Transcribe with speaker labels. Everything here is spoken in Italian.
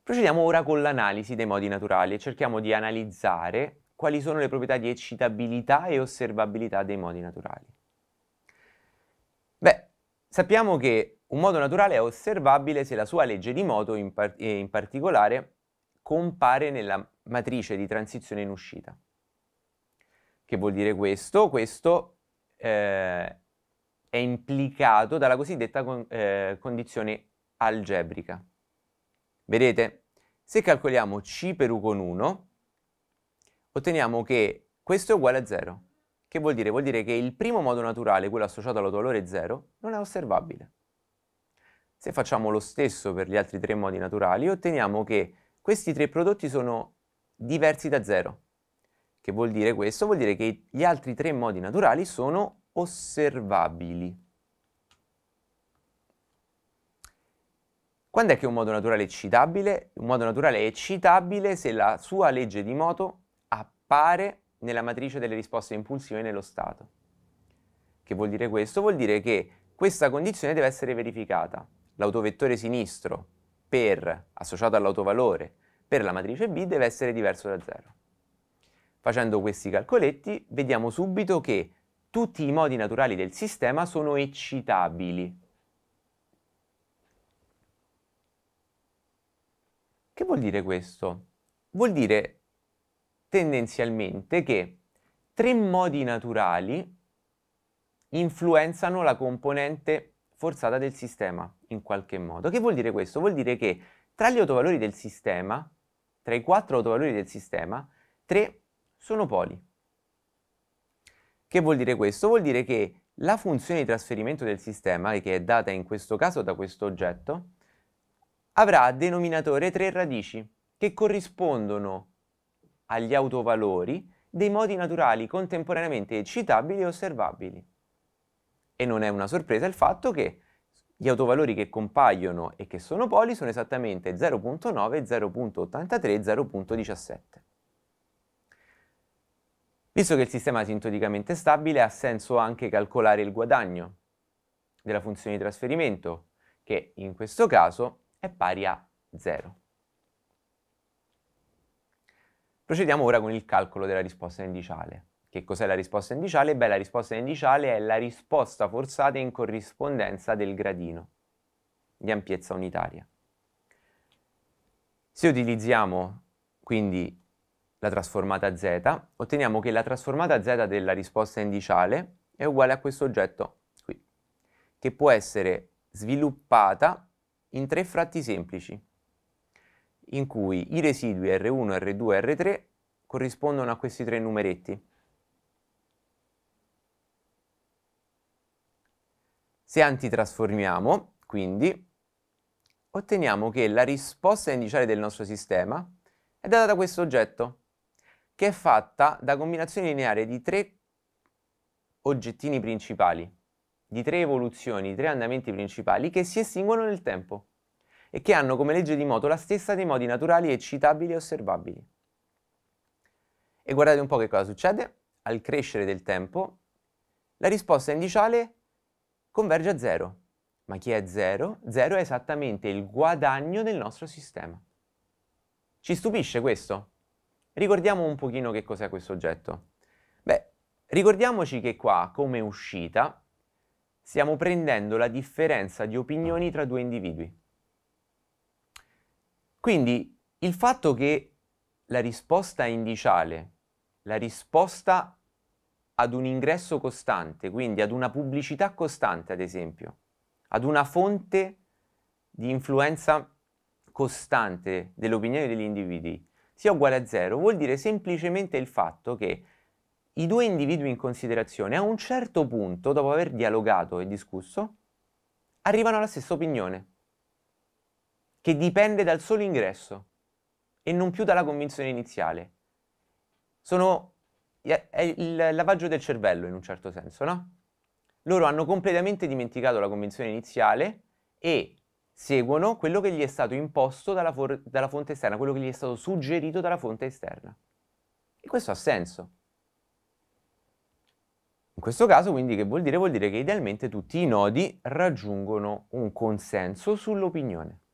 Speaker 1: Procediamo ora con l'analisi dei modi naturali e cerchiamo di analizzare quali sono le proprietà di eccitabilità e osservabilità dei modi naturali. Beh, sappiamo che un modo naturale è osservabile se la sua legge di moto in particolare compare nella matrice di transizione in uscita. Che vuol dire questo? Questo è implicato dalla cosiddetta condizione algebrica. Vedete? Se calcoliamo C per U con 1, otteniamo che questo è uguale a 0. Che vuol dire? Vuol dire che il primo modo naturale, quello associato all'autovalore 0, non è osservabile. Se facciamo lo stesso per gli altri tre modi naturali, otteniamo che questi tre prodotti sono diversi da 0. Che vuol dire questo? Vuol dire che gli altri tre modi naturali sono osservabili. Quando è che un modo naturale è eccitabile? Un modo naturale è eccitabile se la sua legge di moto appare nella matrice delle risposte impulsive nello stato. Che vuol dire questo? Vuol dire che questa condizione deve essere verificata. L'autovettore sinistro associato all'autovalore per la matrice B deve essere diverso da 0. Facendo questi calcoletti vediamo subito che tutti i modi naturali del sistema sono eccitabili. Che vuol dire questo? Vuol dire tendenzialmente che tre modi naturali influenzano la componente forzata del sistema in qualche modo. Che vuol dire questo? Vuol dire che tra gli autovalori del sistema, tra i 4 autovalori del sistema, 3 sono poli. Che vuol dire questo? Vuol dire che la funzione di trasferimento del sistema, che è data in questo caso da questo oggetto, avrà a denominatore 3 radici, che corrispondono agli autovalori dei modi naturali contemporaneamente eccitabili e osservabili. E non è una sorpresa il fatto che gli autovalori che compaiono e che sono poli sono esattamente 0.9, 0.83 e 0.17. Visto che il sistema è asintodicamente stabile, ha senso anche calcolare il guadagno della funzione di trasferimento, che in questo caso è pari a 0. Procediamo ora con il calcolo della risposta indiciale. Che cos'è la risposta indiciale? Beh, la risposta indiciale è la risposta forzata in corrispondenza del gradino di ampiezza unitaria. Se utilizziamo quindi la trasformata z, otteniamo che la trasformata z della risposta indiciale è uguale a questo oggetto qui, che può essere sviluppata in tre fratti semplici, in cui i residui R1, R2 e R3 corrispondono a questi tre numeretti. Se antitrasformiamo, quindi, otteniamo che la risposta indiciale del nostro sistema è data da questo oggetto, che è fatta da combinazioni lineari di tre oggettini principali, di tre evoluzioni, di tre andamenti principali che si estinguono nel tempo e che hanno come legge di moto la stessa dei modi naturali eccitabili e osservabili. E guardate un po' che cosa succede. Al crescere del tempo, la risposta indiciale converge a 0. Ma chi è 0? 0 è esattamente il guadagno del nostro sistema. Ci stupisce questo? Ricordiamo un pochino che cos'è questo oggetto. Beh, ricordiamoci che qua, come uscita, stiamo prendendo la differenza di opinioni tra due individui. Quindi il fatto che la risposta indiciale, la risposta ad un ingresso costante, quindi ad una pubblicità costante, ad esempio, ad una fonte di influenza costante delle opinioni degli individui, sia uguale a 0, vuol dire semplicemente il fatto che i due individui in considerazione, a un certo punto, dopo aver dialogato e discusso, arrivano alla stessa opinione, che dipende dal solo ingresso e non più dalla convinzione iniziale. È il lavaggio del cervello in un certo senso, no? Loro hanno completamente dimenticato la convinzione iniziale e seguono quello che gli è stato imposto dalla fonte esterna, quello che gli è stato suggerito dalla fonte esterna. E questo ha senso. In questo caso, quindi, che vuol dire? Vuol dire che idealmente tutti i nodi raggiungono un consenso sull'opinione.